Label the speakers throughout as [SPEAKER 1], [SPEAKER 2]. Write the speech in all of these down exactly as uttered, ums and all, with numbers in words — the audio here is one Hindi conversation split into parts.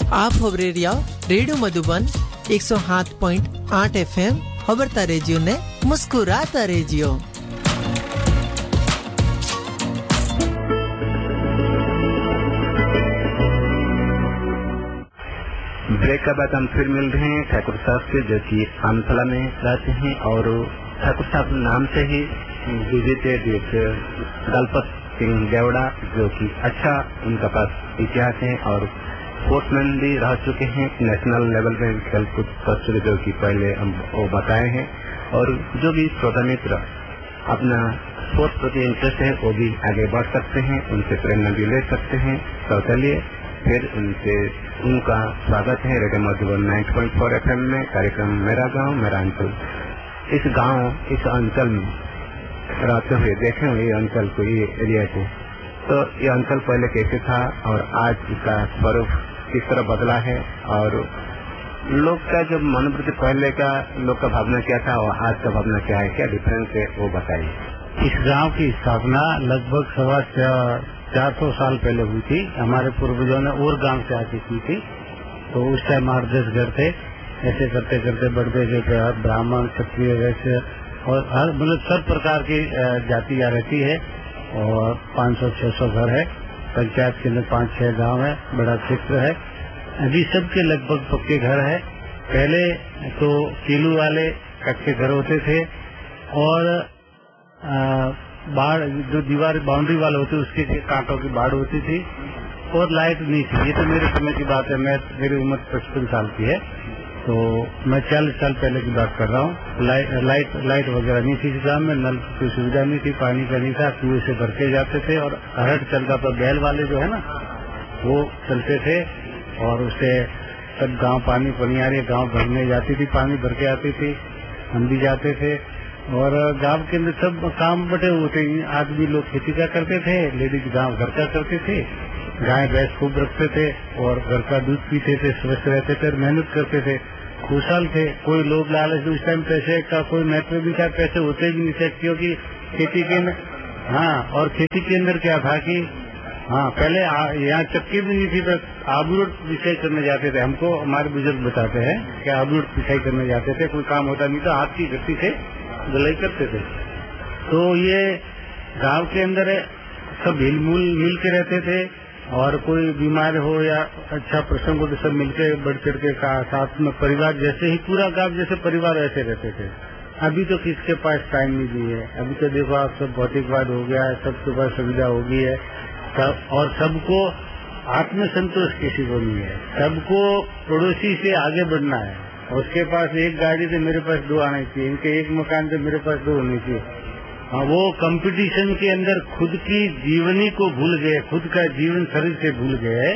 [SPEAKER 1] आप खबरेरिया रेडियो मधुबन एक सौ सात पॉइंट आठ एफ एम खबरता रेजियो ने मुस्कुराता रेजियो।
[SPEAKER 2] ब्रेक के बाद हम फिर मिल रहे हैं ठाकुर साहब से, जो कि आमतला में रहते हैं और ठाकुर साहब नाम से ही विजिटेड दलपत सिंह गेवड़ा, जो कि अच्छा उनका पास इतिहास है और स्पोर्ट्समैन भी रह चुके हैं, नेशनल लेवल में खेल कूद कर चुके, जो कि पहले हम वो बताए हैं। और जो भी श्रोता मित्र अपना स्पोर्ट्स प्रति इंटरेस्ट है वो भी आगे बढ़ सकते हैं, उनसे प्रेरणा भी ले सकते हैं। तो चलिए फिर उनसे उनका स्वागत है radio Madhuban ninety point four F M में, कार्यक्रम मेरा गांव मेरा अंचल। इस गांव इस अंचल में रहते हुए देखे हुए ये अंचल को, ये एरिया को, तो ये अंचल पहले कैसे था और आज इसका स्वरूप किस तरह बदला है और लोग का जो मनोवृत्ति पहले का लोग का भावना क्या था और आज का भावना क्या है, क्या डिफरेंस है वो बताइए।
[SPEAKER 3] इस गांव की स्थापना लगभग सवा चार सौ साल पहले हुई थी। हमारे पूर्वजों ने और गांव से आके की थी। तो उस टाइम आठ दस घर थे, ऐसे करते करते बढ़ते गए। ब्राह्मण क्षत्रिय वैश्य और हर मतलब सब प्रकार की जातियां रहती है और पाँच सौ छह सौ घर है। पंचायत के अंदर पाँच छह गांव है, बड़ा क्षेत्र है। अभी सबके लगभग पक्के घर है। पहले तो कीलू वाले कच्चे घर होते थे और बाढ़ जो दीवार बाउंड्री वाले होते उसके कांटों की बाढ़ होती थी और लाइट नहीं थी। ये तो मेरे समय की बात है, मैं मेरी उम्र पचपन साल की है, तो मैं चालीस साल पहले की बात कर रहा हूँ। लाइट लाइट लाइट वगैरह नहीं थी गांव में, नल की सुविधा नहीं थी, पानी का नहीं था, कुएं से भर के जाते थे और हरट चलता था। बैल वाले जो है ना वो चलते थे और उससे सब गांव पानी पनियारी गांव भरने जाती थी, पानी भर के आती थी, हम भी जाते थे। और गांव के अंदर सब काम बटे हुए थे। आदमी लोग खेती का करते थे, लेडीज गांव घर का करते थे, गाय भैंस खूब रखते थे और घर का दूध पीते थे, स्वस्थ रहते थे, मेहनत करते थे, खुशहाल थे। कोई लोग लालच, उस टाइम पैसे का कोई महत्व भी था, पैसे होते भी नहीं थे, क्योंकि खेती के हाँ और खेती के अंदर क्या था कि हाँ पहले यहाँ चक्की भी नहीं थी, बस आबूट पिसाई करने जाते थे। हमको हमारे बुजुर्ग बताते हैं कि आबूट पिसाई करने जाते थे, कोई काम होता नहीं था, हाथ की गति से धुलाई करते थे। तो ये गांव के अंदर सब हिल मिल मिल के रहते थे और कोई बीमार हो या अच्छा प्रसंग हो तो सब मिलकर बढ़ चढ़ के साथ में परिवार जैसे ही पूरा गांव जैसे परिवार ऐसे रहते थे। अभी तो किसके पास टाइम नहीं है, अभी तो देखो आप सब भौतिकवाद हो गया है, सबके पास सुविधा हो गई है सब, और सबको आत्मसंतोष किसी को नहीं है, सबको पड़ोसी से आगे बढ़ना है। उसके पास एक गाड़ी तो मेरे पास दो आनी चाहिए, इनके एक मकान तो मेरे पास दो होनी चाहिए। हाँ, वो कंपटीशन के अंदर खुद की जीवनी को भूल गए, खुद का जीवन शरीर से भूल गए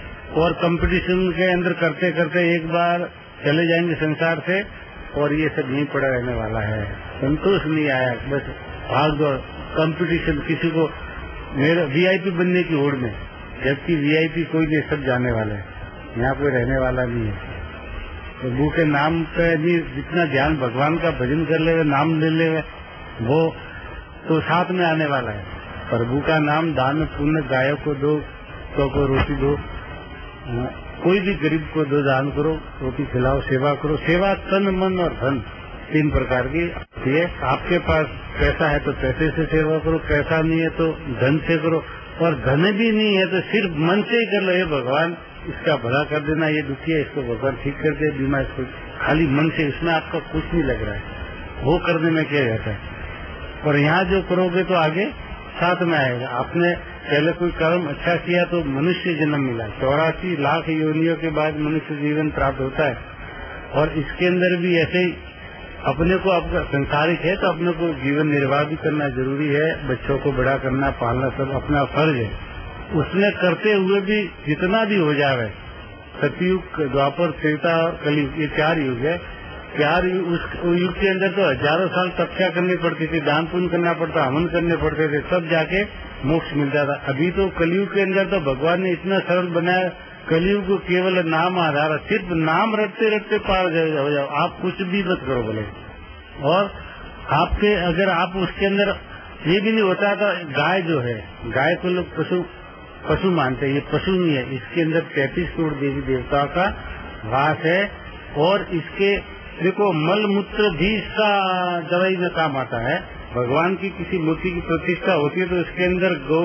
[SPEAKER 3] और कंपटीशन के अंदर करते करते एक बार चले जाएंगे संसार से और ये सब यहीं पड़ा रहने वाला है। संतोष नहीं आया, बस भाग दौड़ कंपटीशन, किसी को मेरा वीआईपी बनने की होड़ में, जबकि वीआईपी कोई नहीं, सब जाने वाले हैं, यहाँ कोई रहने वाला नहीं है। प्रभु के नाम पे भी जितना ध्यान भगवान का भजन कर ले, नाम ले ले, वो तो साथ में आने वाला है। प्रभु का नाम दान पुण्य, गायों को दो, सौ को रोटी दो, कोई भी गरीब को दो, दान करो, रोटी खिलाओ, सेवा करो। सेवा तन मन और धन तीन प्रकार की है। आपके पास पैसा है तो पैसे से सेवा करो, पैसा नहीं है तो धन से करो, और धन भी नहीं है तो सिर्फ मन से ही कर लो, ये भगवान इसका भला कर देना, ये दुखी है इसको भगवान ठीक कर दे, बीमार इसको, खाली मन से, इसमें आपका कुछ नहीं लग रहा है, वो करने में क्या जाता है। और यहाँ जो करोगे तो आगे साथ में आएगा। आपने पहले कोई कर्म अच्छा किया तो मनुष्य जन्म मिला, चौरासी लाख योनियों के बाद मनुष्य जीवन प्राप्त होता है। और इसके अंदर भी ऐसे ही अपने को, आपका संसारिक है तो अपने को जीवन निर्वाह भी करना जरूरी है, बच्चों को बड़ा करना पालना सब अपना फर्ज है। उसमें करते हुए भी जितना भी हो जाए, सतयुग, द्वापर, त्रेता और कलयुग, ये चार युग है। चार उस युग के अंदर तो हजारों साल तपस्या करनी पड़ती थी, दान पुण्य करना पड़ता, हवन करने पड़ते थे, सब जाके मोक्ष मिलता था। अभी तो कलयुग के अंदर तो भगवान ने इतना सरल बनाया, कलयुग को केवल नाम आधार, सिर्फ नाम रटते रटते पार हो जाओ, आप कुछ भी मत करो बोले। और आपके अगर आप उसके अंदर ये भी नहीं होता था, गाय जो है, गाय को लोग पशु पशु मानते हैं, ये पशु नहीं है। इसके अंदर तैंतीस करोड़ देवी देवताओं का वास है और इसके देखो मल मूत्र भी इसका दवाई में काम आता है। भगवान की किसी मूर्ति की प्रतिष्ठा होती है तो इसके अंदर गो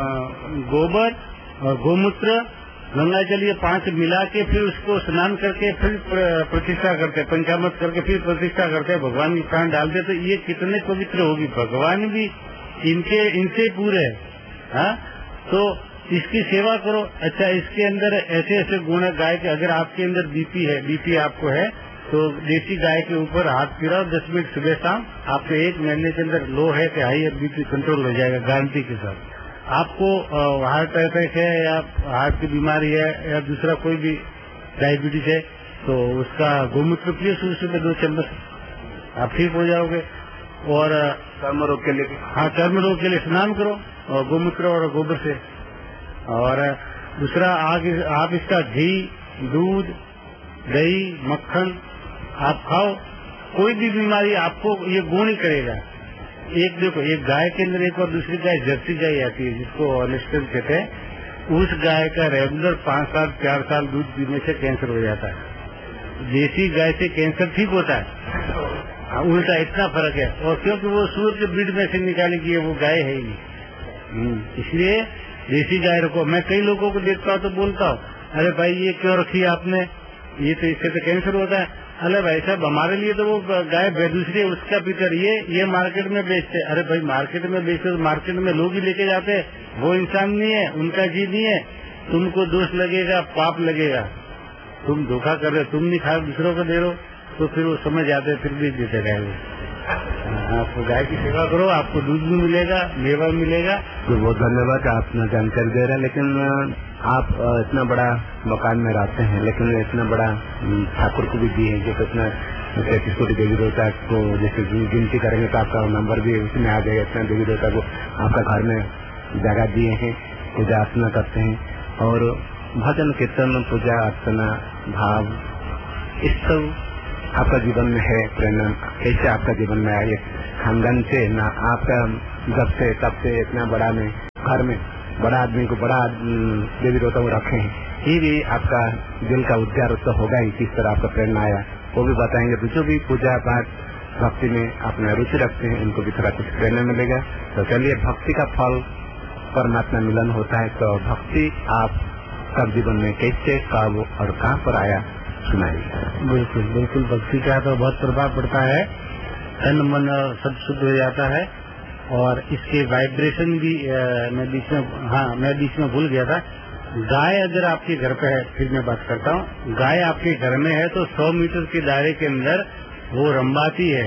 [SPEAKER 3] गोबर और गोमूत्र गंगा जल ये पांच मिला के फिर उसको स्नान करके फिर प्रतिष्ठा करते, पंचामृत करके फिर प्रतिष्ठा करते, भगवान की प्राण डालते। तो ये कितने पवित्र होगी, भगवान भी इनके इनसे पूरे है। हाँ, तो इसकी सेवा करो। अच्छा, इसके अंदर ऐसे ऐसे गुण है गाय के। अगर आपके अंदर बीपी है, बीपी आपको है तो देसी गाय के ऊपर हाथ फिराओ दस मिनट सुबह शाम, आपको एक महीने के अंदर लो है कि हाई है बीपी कंट्रोल हो जाएगा गारंटी के साथ। आपको हार्ट अटैक है या हार्ट की बीमारी है या दूसरा कोई भी डायबिटीज है तो उसका गोमूत्र पियो सुबह सुबह दो चम्मच, आप ठीक हो जाओगे। और
[SPEAKER 2] चर्म रोग के लिए,
[SPEAKER 3] हाँ, चर्म रोग के लिए स्नान करो और गोमूत्र और गोबर से। और दूसरा आप इसका घी, दूध, दही, मक्खन आप खाओ, कोई भी बीमारी आपको ये गुण ही करेगा। एक देखो, एक गाय के अंदर एक और दूसरी गाय जर्सी गाय आती है जिसको ऑलिस्टर कहते हैं। उस गाय का रेगुलर पांच साल चार साल दूध पीने से कैंसर हो जाता है। देसी गाय से कैंसर ठीक होता है, उल्टा इतना फर्क है। और क्योंकि वो सूअर के ब्रीड में से निकाली गई है, वो गाय है ही नहीं, इसलिए देसी गाय रखो। मैं कई लोगों को देखता हूँ तो बोलता हूँ, अरे भाई ये क्यों रखी आपने, ये तो इससे तो कैंसर होता है। अरे भाई साहब, हमारे लिए तो वो गाय दूसरी उसका पीकर ये ये मार्केट में बेचते। अरे भाई, मार्केट में बेचते तो मार्केट में लोग ही लेके जाते हैं, वो इंसान नहीं है, उनका जी नहीं है। तुमको दोष लगेगा, पाप लगेगा, तुम धोखा कर रहे हो, तुम नहीं खा दूसरों को दे रहे हो, तो फिर वो समझ जाते, फिर भी देते गाय वो। आपको गाय की सेवा करो, आपको दूध भी मिलेगा, मेवा मिलेगा।
[SPEAKER 2] तो बहुत धन्यवाद, आपने जानकारी दे रहे हैं। लेकिन आप इतना बड़ा मकान में रहते हैं, लेकिन इतना बड़ा ठाकुर को भी दी है, जो इतना तैतीस कोटि देवी देवता को जैसे गिनती करेंगे तो आपका नंबर भी उसमें आ जाएगा। इतना देवी देवता को आपका घर में जगह दिए हैं, पूजा अर्चना करते हैं और भजन कीर्तन पूजा अर्चना भाव इस सब आपका जीवन में है। प्रेरणा कैसे आपका जीवन में आए खानदान से ना, आपका जब से तब से इतना बड़ा में घर में बड़ा आदमी को बड़ा देवी देवता को रखे हैं, ये भी आपका दिल का उद्गार तो होगा ही। किस तरह आपका प्रेरणा आया वो भी बताएंगे। तो जो भी पूजा पाठ भक्ति में अपना रुचि रखते हैं उनको भी थोड़ा कुछ प्रेरणा मिलेगा। तो चलिए, भक्ति का फल परमात्मा मिलन होता है। तो भक्ति आप सब जीवन में कैसे, कब और कहाँ पर आया, सुनाइए।
[SPEAKER 3] बिल्कुल बिल्कुल, भक्ति का तो बहुत प्रभाव पड़ता है, तन मन सब शुद्ध हो जाता है। और इसके वाइब्रेशन भी आ, मैं बीच में हाँ मैं बीच में भूल गया था। गाय अगर आपके घर पे है, फिर मैं बात करता हूँ, गाय आपके घर में है तो सौ मीटर के दायरे के अंदर वो रंबाती है।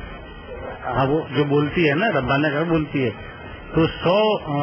[SPEAKER 3] हाँ, वो जो बोलती है ना, रंबाने का बोलती है, तो सौ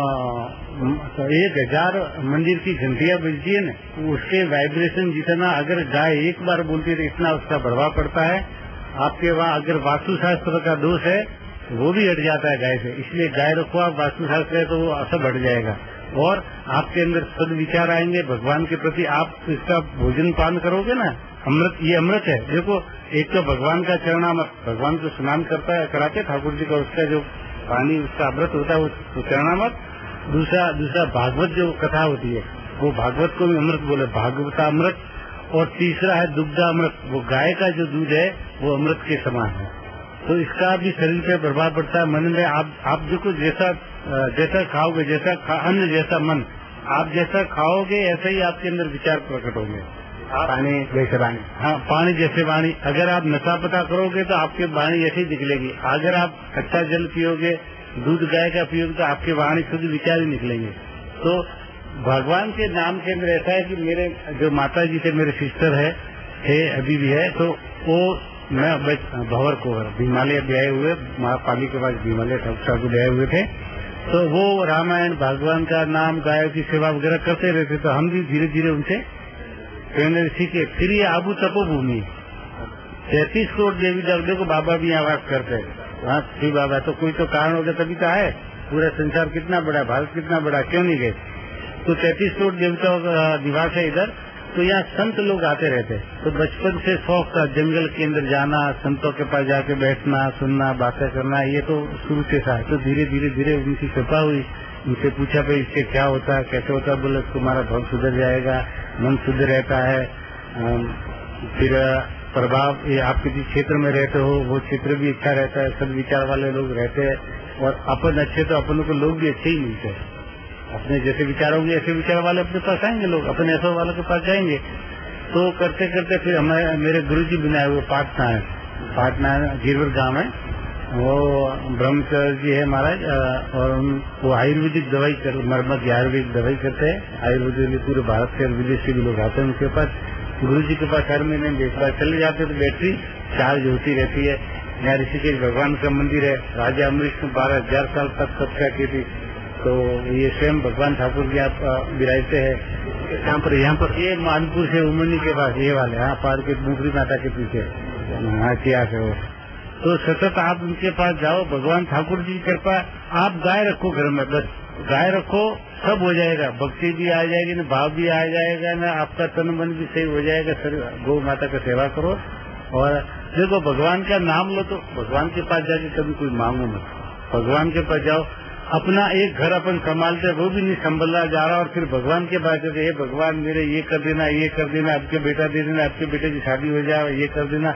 [SPEAKER 3] तो एक हजार मंदिर की घंटियां बजती है ना, उसके वाइब्रेशन जितना अगर गाय एक बार बोलती है तो इतना उसका प्रभाव पड़ता है। आपके वहाँ अगर वास्तुशास्त्र का दोष है वो भी हट जाता है गाय से। इसलिए गाय रखो आप, वास्तुशास्त्र है तो वो सब हट जाएगा और आपके अंदर सद विचार आएंगे भगवान के प्रति। आप इसका भोजन पान करोगे ना, अमृत, ये अमृत है। देखो, एक तो भगवान का चरणामृत, भगवान को स्नान करता है कराते ठाकुर जी का, उसका जो पानी उसका अमृत होता है वो चरणामृत। दूसरा दूसरा भागवत जो कथा होती है वो भागवत को भी अमृत बोले, भागवतामृत। और तीसरा है दुग्धामृत, वो गाय का जो दूध है वो अमृत के समान है। तो इसका भी शरीर पे प्रभाव पड़ता है, मन में। आप आप देखो, जैसा जैसा खाओगे, जैसा खा, अन्न जैसा मन, आप जैसा खाओगे ऐसा ही आपके अंदर विचार प्रकट होंगे।
[SPEAKER 2] पानी जैसे वाणी,
[SPEAKER 3] हाँ, पानी जैसे वाणी। अगर आप नशा पता करोगे तो आपकी वाणी ऐसी निकलेगी। अगर आप अच्छा जल पियोगे, दूध गाय का पियोगे तो आपके वाणी शुद्ध विचार ही निकलेंगे। तो भगवान के नाम के अंदर ऐसा है कि मेरे जो माता जी थे, मेरे सिस्टर है, थे, अभी भी है, तो वो मैं भंवर को हिमालय ब्याए हुए, महापाली के पास हिमालय ठाकुर ब्याए हुए थे, तो वो रामायण भगवान का नाम गायों की सेवा वगैरह करते रहते। तो हम भी धीरे धीरे उनसे प्रेरणा सीखे। फिर ये आबू तपोभूमि तैतीस करोड़ देवी देवताओं को बाबा भी यहाँ वास करते हैं। हाँ, श्री बाबा, तो कोई तो कारण होगा तभी तो है। पूरा संसार कितना बड़ा, भारत कितना बड़ा, क्यों नहीं गए? तो तैतीस करोड़ देवताओं का निवास है इधर। तो यहाँ संत लोग आते रहते। तो बचपन से शौक था जंगल के अंदर जाना, संतों के पास जाके बैठना, सुनना, बातें करना, ये तो शुरू से था। तो धीरे धीरे धीरे उनकी कृपा हुई उनसे पूछा भाई इससे क्या होता है, कैसे होता है। बोले तुम्हारा भाव सुधर जाएगा, मन शुद्ध रहता है, फिर प्रभाव ये आप किसी क्षेत्र में रहते हो वो क्षेत्र भी अच्छा रहता है, सब विचार वाले लोग रहते हैं, और अपन अच्छे तो अपनों को लोग भी अच्छे ही मिलते हैं। अपने जैसे विचार होंगे ऐसे विचार वाले अपने पास आएंगे, लोग अपने ऐसे वालों के पास जाएंगे। तो करते करते फिर हमारे मेरे गुरु जी बनाए हुए पाटना है, पाटना गिरवर गांव है, वो ब्रह्मचर्य जी है महाराज, और वो आयुर्वेदिक दवाई कर मरम्मत आयुर्वेदिक दवाई करते हैं। आयुर्वेदिक पूरे भारत से विदेश से भी लोग आते हैं उनके पास। गुरु जी के पास हर महीने एक बार चले जाते तो बैटरी चार्ज होती रहती है। यहाँ ऋषिकेश भगवान का मंदिर है, राजा अमरीश ने बारह हजार साल तक तपस्या की थी, तो ये स्वयं भगवान ठाकुर जी आप विराजते हैं यहाँ पर। यहाँ पर ये मानपुर से उमनी के पास ये वाले, यहाँ पार के दूसरी माता के पीछे हथियार है वो। तो सतत आप उनके पास जाओ, भगवान ठाकुर जी की कृपा। आप गाय रखो घर में, बस गाय रखो, सब हो जाएगा। भक्ति भी आ जाएगी ना, भाव भी आ जाएगा ना, आपका तन मन भी सही हो जाएगा। सर गौ माता का सेवा करो, और देखो भगवान का नाम लो, तो भगवान के पास जाके कभी कोई मांगो मत, भगवान के पास जाओ। अपना एक घर अपन संभालते वो भी नहीं संभला जा रहा, और फिर भगवान के पास जाते, हे भगवान मेरे ये कर देना, ये कर देना, आपके बेटा दे देना, आपके बेटे की शादी हो जाए, ये कर देना,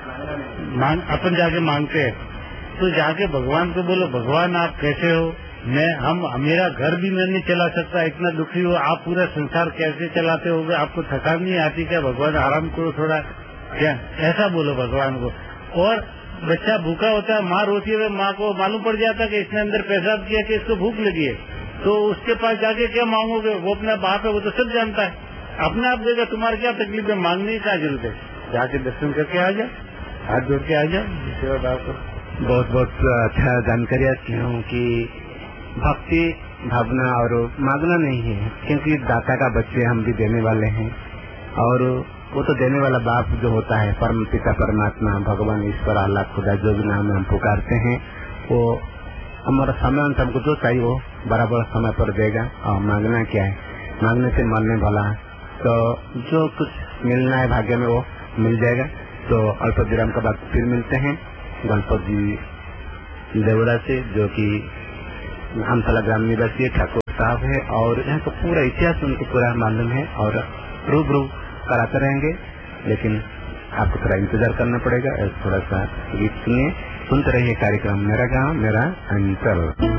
[SPEAKER 3] मांग अपन जाके मांगते हैं। तो जाके भगवान को बोलो, भगवान आप कैसे हो, मैं हम मेरा घर भी मैं नहीं चला सकता, इतना दुखी हो, आप पूरा संसार कैसे चलाते होगे, आपको थकान नहीं आती क्या, भगवान आराम करो थोड़ा, क्या ऐसा बोलो भगवान को। और बच्चा भूखा होता है, माँ रोती है, माँ को मालूम पड़ जाता है कि इसने अंदर पेशाब किया कि इसको भूख लगी है, तो उसके पास जाके क्या मांगोगे, वो अपना बाप है, वो तो सब जानता है, अपने आप देगा, तुम्हारे क्या तकलीफ है, मांगने की क्या जरूरत है, जाके दर्शन करके आ जाओ, हाथ जोड़ के आ जाओ सेवा भाव करो।
[SPEAKER 2] बहुत बहुत अच्छा जानकारी आती हूँ कि भक्ति भावना और मांगना नहीं है, क्योंकि दाता का बच्चे हम भी देने वाले हैं, और वो तो देने वाला बाप जो होता है, परम पिता परमात्मा भगवान ईश्वर अल्लाह खुदा जो भी नाम हम पुकारते हैं, वो हमारा समय अनुसार हमको जो चाहिए वो बराबर समय पर देगा। और मांगना क्या है, मांगने से मरने वाला, तो जो कुछ मिलना है भाग्य में वो मिल जाएगा। तो अल्प विराम के बाद फिर मिलते हैं गणपति जी देवड़ा से, जो कि आमतला ग्राम निवासी ठाकुर साहब है, और यहाँ का पूरा इतिहास उनको पूरा मालूम है, और रूबरू कराते रहेंगे, लेकिन आपको थोड़ा इंतजार करना पड़ेगा। थोड़ा सा गीत सुनिए, सुनते रहिए कार्यक्रम मेरा गांव मेरा अंचल।